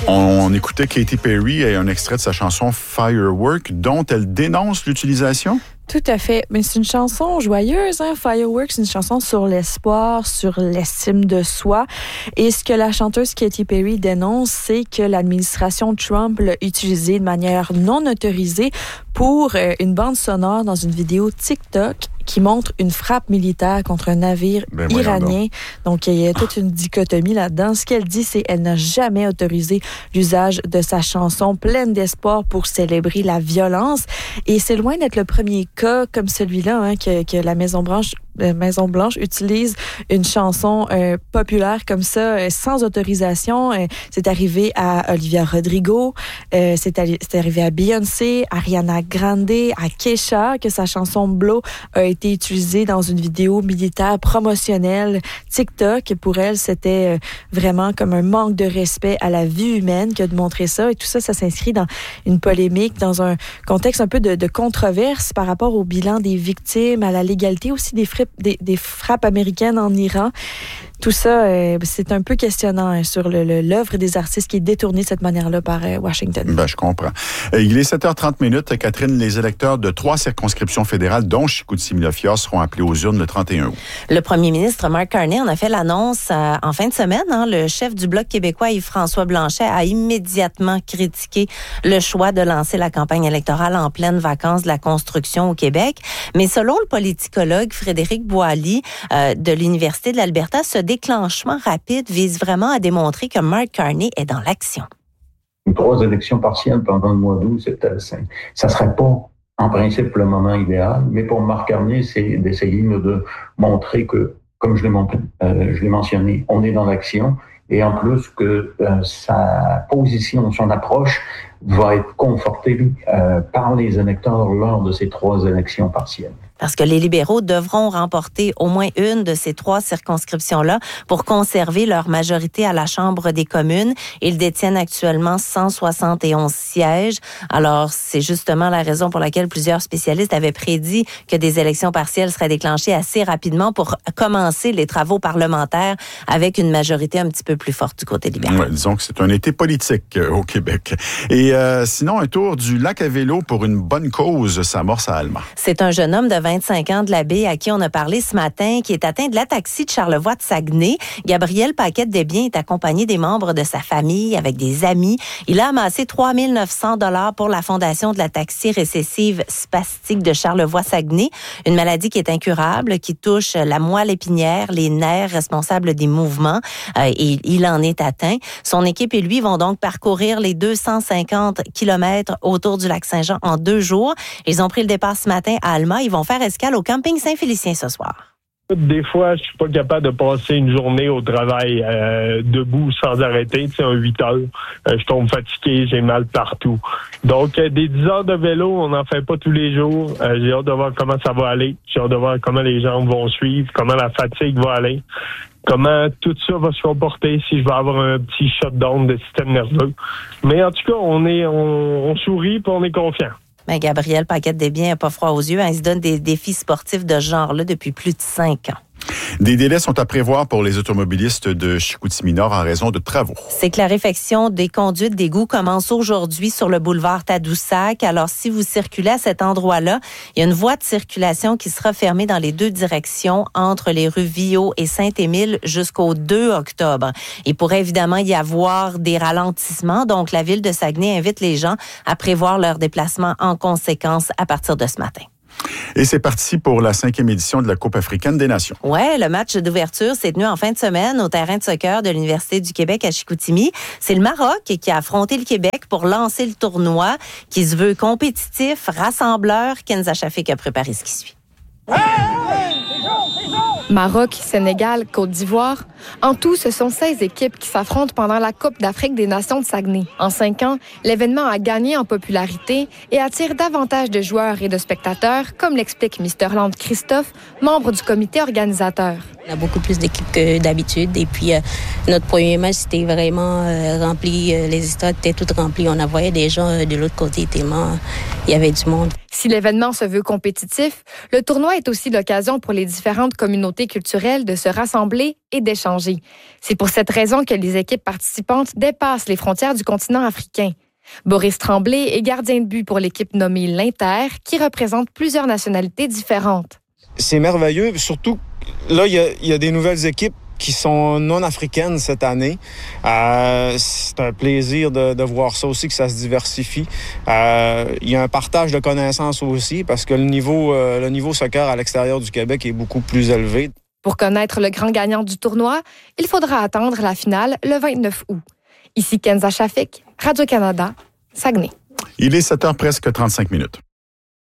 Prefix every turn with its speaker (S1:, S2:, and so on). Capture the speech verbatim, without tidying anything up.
S1: On écoutait Katy Perry et un extrait de sa chanson Firework dont elle dénonce l'utilisation.
S2: Tout à fait. Mais c'est une chanson joyeuse, hein? Fireworks, c'est une chanson sur l'espoir, sur l'estime de soi. Et ce que la chanteuse Katy Perry dénonce, c'est que l'administration Trump l'a utilisé de manière non autorisée pour euh, une bande sonore dans une vidéo TikTok qui montre une frappe militaire contre un navire
S1: ben
S2: iranien. Donc, il y a toute une dichotomie là-dedans. Ce qu'elle dit, c'est qu'elle n'a jamais autorisé l'usage de sa chanson pleine d'espoir pour célébrer la violence. Et c'est loin d'être le premier cas comme celui-là, hein, que, que la Maison-Blanche euh, Maison-Blanche utilise une chanson euh, populaire comme ça, euh, sans autorisation. Euh, c'est arrivé à Olivia Rodrigo, euh, c'est, alli- c'est arrivé à Beyoncé, Ariana Grande, à Kesha, que sa chanson Blow a été utilisée dans une vidéo militaire promotionnelle TikTok. Pour elle, c'était vraiment comme un manque de respect à la vie humaine que de montrer ça. Et tout ça, ça s'inscrit dans une polémique, dans un contexte un peu de, de controverse par rapport au bilan des victimes, à la légalité aussi des, frappes, des, des frappes américaines en Iran. Tout ça, euh, c'est un peu questionnant hein, sur le, le, l'œuvre des artistes qui est détournée de cette manière-là par euh, Washington.
S1: Ben, je comprends. Il est sept heures trente minutes. Catherine, les électeurs de trois circonscriptions fédérales, dont Chicoutimi-Lafitte, seront appelés aux urnes le trente et un août.
S3: Le premier ministre Mark Carney en a fait l'annonce euh, en fin de semaine. Hein, le chef du Bloc québécois, Yves-François Blanchet, a immédiatement critiqué le choix de lancer la campagne électorale en pleine vacances de la construction au Québec. Mais selon le politicologue Frédéric Boily euh, de l'Université de l'Alberta, ce déclenchement rapide vise vraiment à démontrer que Mark Carney est dans l'action.
S4: Trois élections partielles pendant le mois d'août, c'était, ça ne serait pas en principe le moment idéal, mais pour Mark Carney, c'est d'essayer de montrer que, comme je l'ai, montré, euh, je l'ai mentionné, on est dans l'action et en plus que euh, sa position, son approche va être confortée euh, par les électeurs lors de ces trois élections partielles.
S3: Parce que les libéraux devront remporter au moins une de ces trois circonscriptions-là pour conserver leur majorité à la Chambre des communes. Ils détiennent actuellement cent soixante et onze sièges. Alors, c'est justement la raison pour laquelle plusieurs spécialistes avaient prédit que des élections partielles seraient déclenchées assez rapidement pour commencer les travaux parlementaires avec une majorité un petit peu plus forte du côté libéral.
S1: Ouais, disons que c'est un été politique euh, au Québec. Et euh, sinon, un tour du lac à vélo pour une bonne cause s'amorce à Alma.
S3: C'est un jeune homme de vingt-cinq ans de la baie à qui on a parlé ce matin, qui est atteint de l'ataxie de Charlevoix de Saguenay. Gabriel Paquette-Desbiens est accompagné des membres de sa famille, avec des amis. Il a amassé trois mille neuf cents dollars pour la Fondation de l'ataxie récessive spastique de Charlevoix-Saguenay, une maladie qui est incurable, qui touche la moelle épinière, les nerfs responsables des mouvements, euh, et il en est atteint. Son équipe et lui vont donc parcourir les deux cent cinquante kilomètres autour du lac Saint-Jean en deux jours. Ils ont pris le départ ce matin à Alma. Ils vont faire escale au camping Saint-Félicien ce soir.
S5: Des fois, je suis pas capable de passer une journée au travail euh, debout sans arrêter, tu sais, en huit heures. Euh, je tombe fatigué, j'ai mal partout. Donc, euh, des dix heures de vélo, on n'en fait pas tous les jours. Euh, j'ai hâte de voir comment ça va aller. J'ai hâte de voir comment les jambes vont suivre, comment la fatigue va aller, comment tout ça va se comporter si je vais avoir un petit shutdown de système nerveux. Mais en tout cas, on est, on, on sourit et on est confiant.
S3: Ben, Gabriel Paquette-Desbiens n'a pas froid aux yeux. Hein. Il se donne des défis sportifs de ce genre-là depuis plus de cinq ans.
S1: Des délais sont à prévoir pour les automobilistes de Chicoutimi-Nord en raison de travaux.
S3: C'est que la réfection des conduites d'égout commence aujourd'hui sur le boulevard Tadoussac. Alors, si vous circulez à cet endroit-là, il y a une voie de circulation qui sera fermée dans les deux directions entre les rues Viau et Saint-Émile jusqu'au deux octobre. Il pourrait évidemment y avoir des ralentissements. Donc, la ville de Saguenay invite les gens à prévoir leur déplacement en conséquence à partir de ce matin.
S1: Et c'est parti pour la cinquième édition de la Coupe africaine des Nations.
S3: Ouais, le match d'ouverture s'est tenu en fin de semaine au terrain de soccer de l'Université du Québec à Chicoutimi. C'est le Maroc qui a affronté le Québec pour lancer le tournoi, qui se veut compétitif, rassembleur. Kenza Shafik a préparé ce qui suit.
S6: Maroc, Sénégal, Côte d'Ivoire. En tout, ce sont seize équipes qui s'affrontent pendant la Coupe d'Afrique des Nations de Saguenay. En cinq ans, l'événement a gagné en popularité et attire davantage de joueurs et de spectateurs, comme l'explique mister Land Christophe, membre du comité organisateur.
S7: Il y a beaucoup plus d'équipes que d'habitude. Et puis, euh, notre premier match, c'était vraiment euh, rempli. Euh, les histoires étaient toutes remplies. On voyait des gens euh, de l'autre côté tellement il y avait du monde.
S6: Si l'événement se veut compétitif, le tournoi est aussi l'occasion pour les différentes communautés culturelles de se rassembler et d'échanger. C'est pour cette raison que les équipes participantes dépassent les frontières du continent africain. Boris Tremblay est gardien de but pour l'équipe nommée l'Inter, qui représente plusieurs nationalités différentes.
S8: C'est merveilleux, surtout là, il y, y a des nouvelles équipes qui sont non africaines cette année. Euh, c'est un plaisir de, de voir ça aussi, que ça se diversifie. Euh, il y a un partage de connaissances aussi, parce que le niveau, euh, le niveau soccer à l'extérieur du Québec est beaucoup plus élevé.
S6: Pour connaître le grand gagnant du tournoi, il faudra attendre la finale le vingt-neuf août. Ici Kenza Shafik, Radio-Canada, Saguenay.
S1: Il est sept heures presque trente-cinq minutes.